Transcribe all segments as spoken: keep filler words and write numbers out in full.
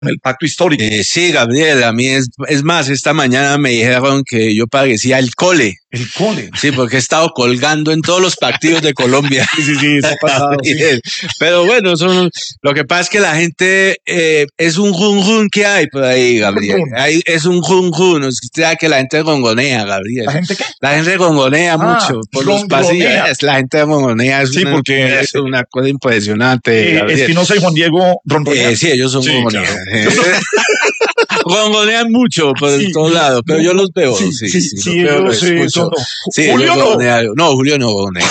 el pacto histórico. Eh, sí, Gabriel, a mí es, es más, esta mañana me dijeron que yo parecía el cole. El cole. Sí, porque he estado colgando en todos los partidos de Colombia. Sí, sí, sí, eso ha pasado. Sí. Pero bueno, son, lo que pasa es que la gente, eh, es un jun jun que hay por ahí, Gabriel. Hay, es un jun jun, o sea que la gente gongonea, Gabriel. ¿La gente qué? La gente gongonea ah, mucho por los pasillos. La gente gongonea, es, sí, una, porque es una cosa impresionante. Eh, Espinosa y Juan Diego ronronean. Eh, sí, ellos son sí, gongoneas. Claro. Gongonean mucho por sí, todos lados, pero yo los veo. Sí, sí, sí. sí, sí, yo los sí, no. sí Julio no. No, Julio no gongonea.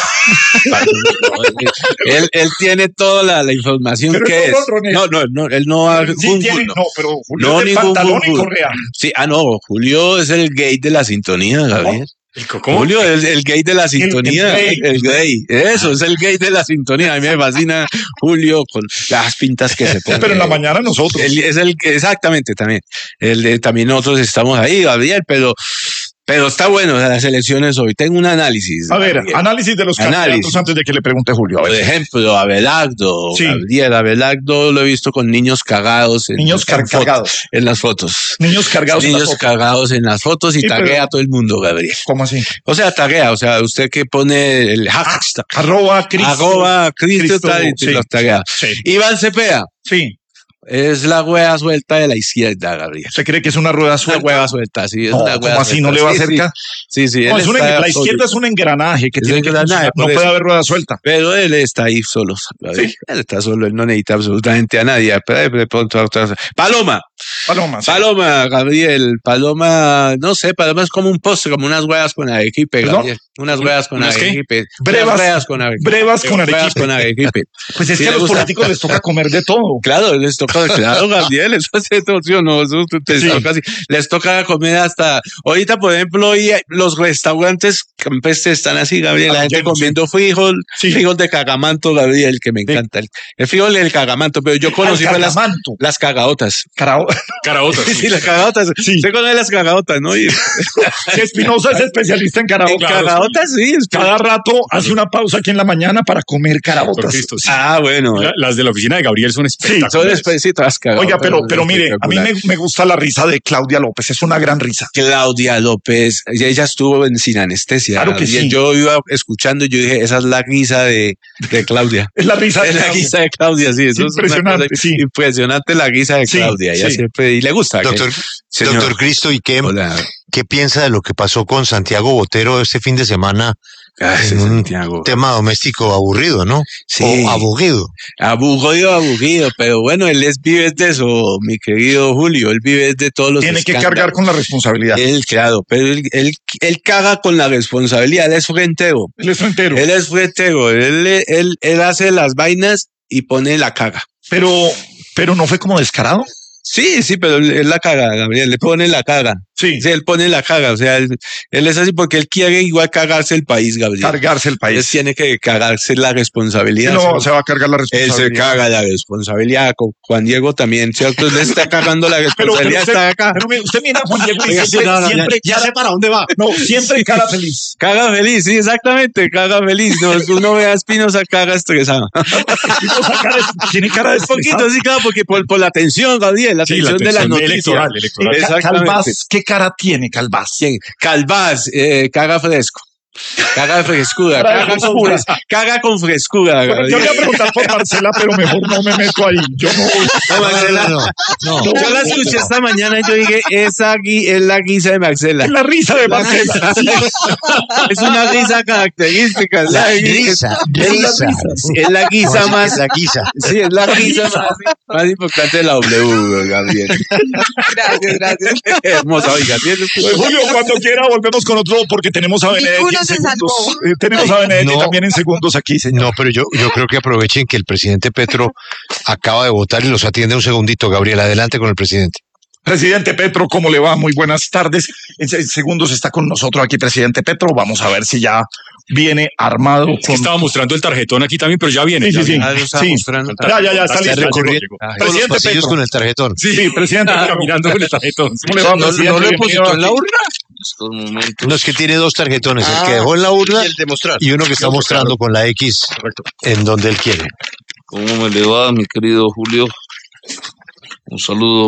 él, él tiene toda la, la información pero que es. No, no, no, él no va. Sí, Jun, tiene, no. no, pero Julio no, es de pantalón y correa. Sí, ah, no, Julio es el gay de la sintonía, Gabriel. ¿Cómo? Julio es el gay de la sintonía, el, el, el gay, eso es el gay de la sintonía. A mí me fascina Julio con las pintas que se ponen. Pero en la mañana nosotros. El, es el exactamente también. El de, también nosotros estamos ahí, Gabriel, pero pero está bueno las elecciones hoy. Tengo un análisis. A ver, Gabriel. análisis de los análisis. candidatos antes de que le pregunte Julio. A ver. Por ejemplo, Abelardo. Sí. Gabriel Abelardo lo he visto con niños cagados. En, niños car en cargados. Fotos, en las fotos. Niños cargados niños en las fotos. cargados en las fotos y sí, taguea pero, a todo el mundo, Gabriel. ¿Cómo así? O sea, taguea, o sea, usted que pone el hashtag. Ah, arroba Cristo. Arroba Cristo, Cristo tal, y sí. los taguea. Sí. Iván Cepeda. Sí. Es la rueda suelta de la izquierda, Gabriel. ¿Se cree que es una rueda suelta? Una rueda suelta, sí. Es no, una rueda ¿cómo así? Suelta. ¿No le va sí, cerca? Sí, sí. sí no, es un, la izquierda es un engranaje que es tiene engranaje, que no eso. puede haber rueda suelta. Pero él está ahí solo. Sí. Él está solo, él no necesita absolutamente a nadie. Pero de pronto, Paloma. Paloma, sí. Paloma, Gabriel. Paloma, no sé, Paloma es como un postre, como unas huevas con arequipe, Gabriel. Unas huevas con arequipe. Brevas, brevas con arequipe. Brevas con arequipe. con arequipe. Pues es sí, que a los gusta. políticos les toca comer de todo. Claro, les toca, claro, Gabriel, eso es todo, no, eso les, sí. toca, les toca comer hasta, ahorita por ejemplo, hoy los restaurantes campestres están así, Gabriel, ah, la gente lleno, comiendo sí. frijol, sí. frijol de cagamanto, Gabriel, que me encanta, el, el frijol del cagamanto, pero yo conocí las, las cagaotas. Carao caraotas. Sí, sí, las cagaotas, sí. Usted conoce las cagaotas, ¿no? Y... Espinosa es especialista en caraotas. En cagaotas, sí. Es Cada rato hace una pausa aquí en la mañana para comer caraotas. Sí. Ah, bueno. La, las de la oficina de Gabriel son espectaculares. Sí, son específicas cagaotas. Oiga, pero, pero mire, a mí me, me gusta la risa de Claudia López, es una gran risa. Claudia López, ella estuvo en Sin Anestesia. Claro que sí. Yo iba escuchando y yo dije, esa es la risa de, de Claudia. Es la risa de es Claudia. la risa de Claudia, sí. Eso impresionante, es sí. Impresionante la risa de Claudia. Sí, ella sí. siempre, y le gusta. Doctor, que, doctor Cristo, ¿y qué, qué piensa de lo que pasó con Santiago Botero este fin de semana? Ah, en un Santiago. tema doméstico aburrido, ¿no? Sí. O aburrido. Aburrido, aburrido, pero bueno, él es, vive de eso, mi querido Julio, él vive de todos los Tiene escándalos. que cargar con la responsabilidad. Él, claro, pero él, él, él caga con la responsabilidad, él es frentero. Él es frentero. Él es frentero, él, él, él, él hace las vainas y pone la caga. Pero, pero no fue como descarado. Sí, sí, pero él, él la caga, Gabriel, le pone la caga. Sí. Sí, él pone la caga, o sea, él, él es así porque él quiere igual cagarse el país, Gabriel. Cargarse el país. Él tiene que cagarse la responsabilidad. No, ¿sí? Se va a cargar la responsabilidad. Él se caga la responsabilidad. Con Juan Diego también, ¿cierto? Él está cagando la responsabilidad. Pero, pero usted, está acá. Pero usted mira a Juan Diego y siempre, no, no, siempre ya, cara, ya sé para dónde va. No, siempre cara feliz. Caga feliz, sí, exactamente, caga feliz. No, uno ve a Espinosa caga estresado. Espinosa cara, tiene cara de estresado. Un poquito, sí, claro, porque por, por la tensión, Gabriel, la sí, tensión la de la noticia. Electoral, electoral. Eh, Calvás, ¿qué cara tiene Calvás? ¿Quién? Calvás, eh, caga fresco. Caga frescura, caga con, fres caga con frescura. Bueno, yo voy a preguntar por Marcela, pero mejor no me meto ahí. Yo no voy. No, Marcela, no. no. no yo la escuché no. esta mañana y yo dije, esa es la guisa de Marcela. Es la risa de Marcela. Sí. Es una risa característica. La, la risa, risa. Es la guisa más. Es la guisa. Sí, es la guisa más, más importante de la W, Gabriel. Gracias, gracias. Hermosa, oiga. ¿Tienes? Pues, Julio, cuando quiera volvemos con otro porque tenemos a Benedetti. Eh, tenemos a Benedetti no, también en segundos aquí, señor. No, pero yo, yo creo que aprovechen que el presidente Petro acaba de votar y los atiende un segundito. Gabriel, adelante con el presidente. Presidente Petro, ¿cómo le va? Muy buenas tardes. En segundos está con nosotros aquí, presidente Petro. Vamos a ver si ya viene armado. Con... Es que estaba mostrando el tarjetón aquí también, pero ya viene. Sí, ya sí, viene. sí. sí. Ya, ya, ya, está listo. Ah, presidente los Petro. Con el tarjetón. Sí, sí presidente. Ah, caminando con el tarjetón. ¿Cómo le va, no, presidente? ¿No le depositó en la urna? No, es que tiene dos tarjetones, ah, el que dejó en la urna y, el de mostrar. y uno que está mostrando con la X. Correcto. En donde él quiere. ¿Cómo me le va, mi querido Julio? Un saludo